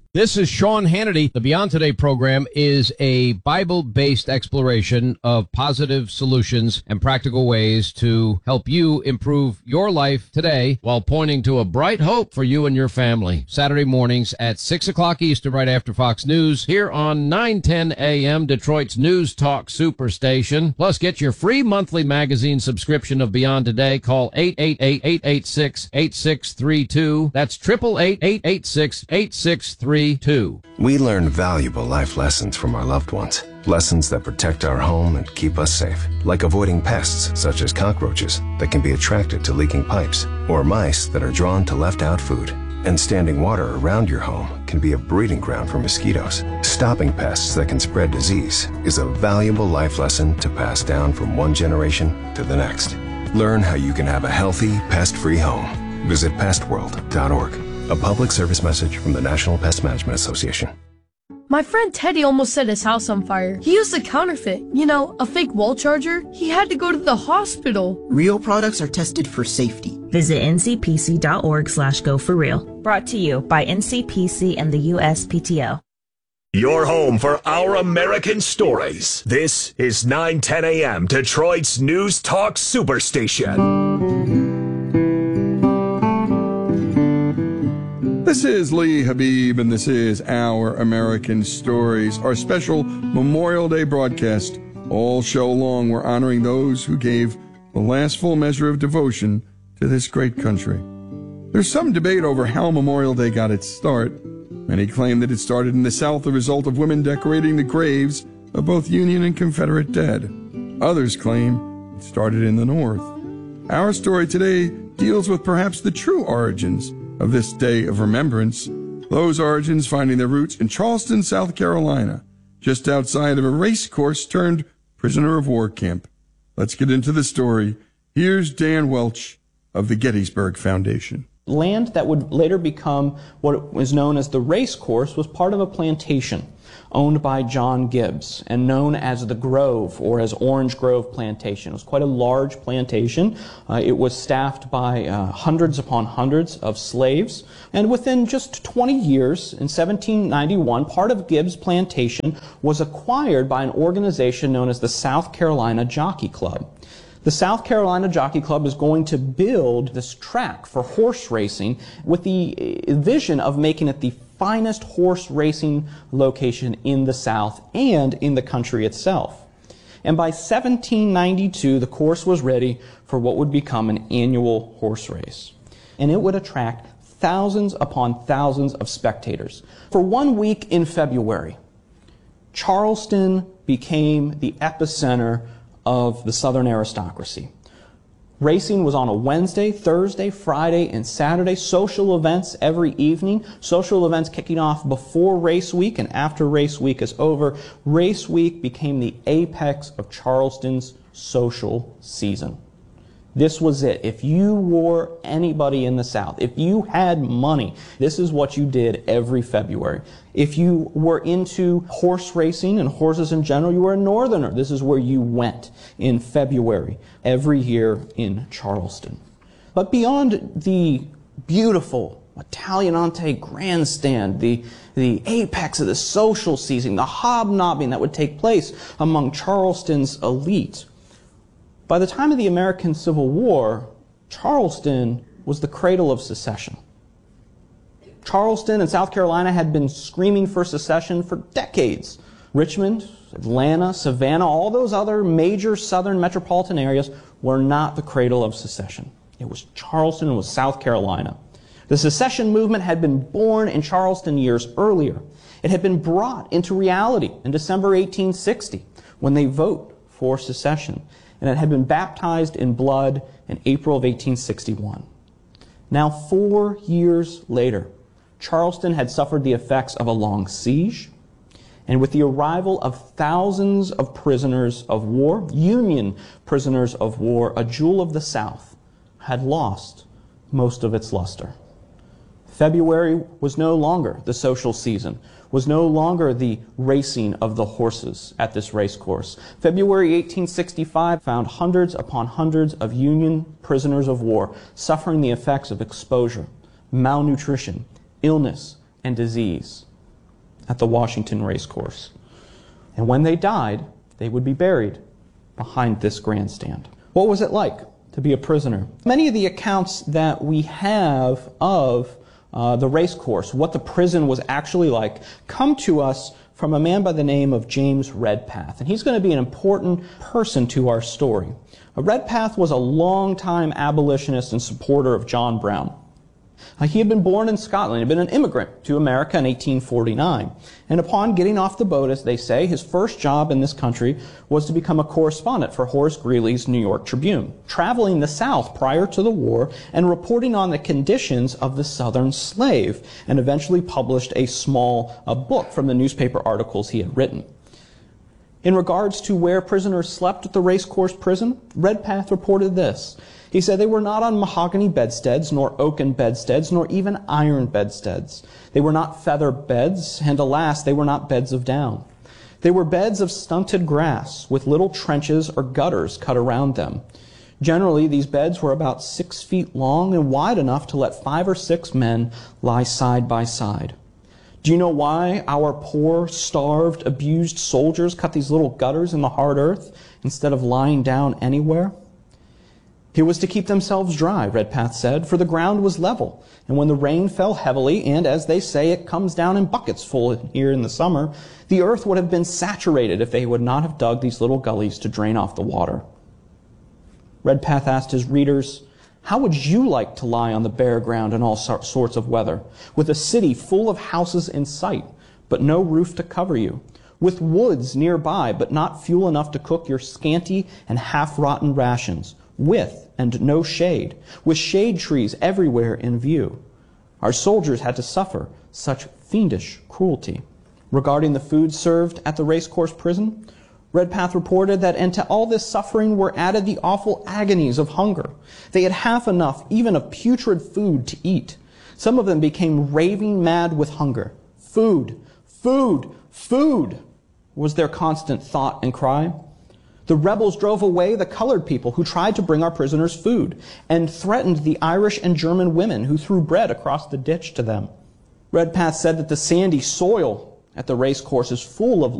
This is Sean Hannity. The Beyond Today program is a Bible-based exploration of positive solutions and practical ways to help you improve your life today while pointing to a bright hope for you and your family. Saturday mornings at 6 o'clock Eastern, right after Fox News, here on 910 AM, Detroit's News Talk Superstation. Plus, get your free monthly magazine subscription of Beyond Today. Call 888-886-8632. That's 888-886-8632. We learn valuable life lessons from our loved ones. Lessons that protect our home and keep us safe. Like avoiding pests such as cockroaches that can be attracted to leaking pipes, or mice that are drawn to left out food. And standing water around your home can be a breeding ground for mosquitoes. Stopping pests that can spread disease is a valuable life lesson to pass down from one generation to the next. Learn how you can have a healthy, pest-free home. Visit pestworld.org. A public service message from the National Pest Management Association. My friend Teddy almost set his house on fire. He used a counterfeit, a fake wall charger. He had to go to the hospital. Real products are tested for safety. Visit ncpc.org/go4real. Brought to you by NCPC and the USPTO. Your home for our American stories. This is 910 AM, Detroit's News Talk Superstation. This is Lee Habib, and this is Our American Stories, our special Memorial Day broadcast. All show long, we're honoring those who gave the last full measure of devotion to this great country. There's some debate over how Memorial Day got its start. Many claim that it started in the South, the result of women decorating the graves of both Union and Confederate dead. Others claim it started in the North. Our story today deals with perhaps the true origins of this day of remembrance, those origins finding their roots in Charleston, South Carolina, just outside of a race course turned prisoner of war camp. Let's get into the story. Here's Dan Welch of the Gettysburg Foundation. Land that would later become what was known as the race course was part of a plantation owned by John Gibbs and known as the Grove, or as Orange Grove Plantation. It was quite a large plantation. It was staffed by hundreds upon hundreds of slaves. And within just 20 years, in 1791, part of Gibbs' plantation was acquired by an organization known as the South Carolina Jockey Club. The South Carolina Jockey Club is going to build this track for horse racing with the vision of making it the finest horse racing location in the South and in the country itself. And by 1792, the course was ready for what would become an annual horse race. And it would attract thousands upon thousands of spectators. For 1 week in February, Charleston became the epicenter of the Southern aristocracy. Racing was on a Wednesday, Thursday, Friday, and Saturday. Social events every evening. Social events kicking off before race week and after race week is over. Race week became the apex of Charleston's social season. This was it. If you were anybody in the South, if you had money, this is what you did every February. If you were into horse racing and horses in general, you were a Northerner. This is where you went in February every year in Charleston. But beyond the beautiful Italianate grandstand, the apex of the social season, the hobnobbing that would take place among Charleston's elite, by the time of the American Civil War, Charleston was the cradle of secession. Charleston and South Carolina had been screaming for secession for decades. Richmond, Atlanta, Savannah, all those other major southern metropolitan areas were not the cradle of secession. It was Charleston, it was South Carolina. The secession movement had been born in Charleston years earlier. It had been brought into reality in December 1860 when they vote for secession. And it had been baptized in blood in April of 1861. Now, 4 years later, Charleston had suffered the effects of a long siege, and with the arrival of thousands of prisoners of war, Union prisoners of war, a jewel of the South had lost most of its luster. February was no longer the social season, was no longer the racing of the horses at this race course. February 1865 found hundreds upon hundreds of Union prisoners of war suffering the effects of exposure, malnutrition, illness, and disease. at the Washington Racecourse. And when they died, they would be buried behind this grandstand. What was it like to be a prisoner? Many of the accounts that we have of the racecourse, what the prison was actually like, come to us from a man by the name of James Redpath. And he's going to be an important person to our story. Redpath was a longtime abolitionist and supporter of John Brown. He had been born in Scotland. He had been an immigrant to America in 1849. And upon getting off the boat, as they say, his first job in this country was to become a correspondent for Horace Greeley's New York Tribune, traveling the South prior to the war and reporting on the conditions of the Southern slave, and eventually published a small book from the newspaper articles he had written. In regards to where prisoners slept at the Racecourse prison, Redpath reported this. He said they were not on mahogany bedsteads, nor oaken bedsteads, nor even iron bedsteads. They were not feather beds, and alas, they were not beds of down. They were beds of stunted grass, with little trenches or gutters cut around them. Generally, these beds were about 6 feet long and wide enough to let 5 or 6 men lie side by side. Do you know why our poor, starved, abused soldiers cut these little gutters in the hard earth instead of lying down anywhere? It was to keep themselves dry, Redpath said, for the ground was level, and when the rain fell heavily, and as they say, it comes down in buckets full here in the summer, the earth would have been saturated if they would not have dug these little gullies to drain off the water. Redpath asked his readers, how would you like to lie on the bare ground in all sorts of weather, with a city full of houses in sight, but no roof to cover you, with woods nearby, but not fuel enough to cook your scanty and half-rotten rations, with and no shade, with shade trees everywhere in view? Our soldiers had to suffer such fiendish cruelty. Regarding the food served at the Racecourse prison, Redpath reported that into all this suffering were added the awful agonies of hunger. They had half enough even of putrid food to eat. Some of them became raving mad with hunger. Food, food, food was their constant thought and cry. The rebels drove away the colored people who tried to bring our prisoners food and threatened the Irish and German women who threw bread across the ditch to them. Redpath said that the sandy soil at the racecourse is full of